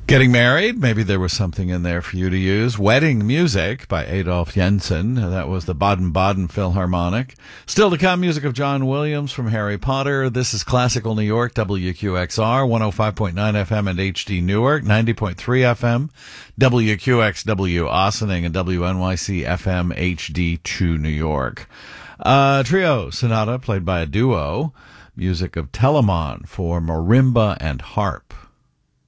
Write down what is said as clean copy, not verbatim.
Getting married, maybe there was something in there for you to use. Wedding Music by Adolf Jensen. That was the Baden-Baden Philharmonic. Still to come, music of John Williams from Harry Potter. This is Classical New York, WQXR, 105.9 FM and HD Newark, 90.3 FM, WQXW Ossining, and WNYC FM HD2 New York. Trio sonata played by a duo. Music of Telemann for marimba and harp.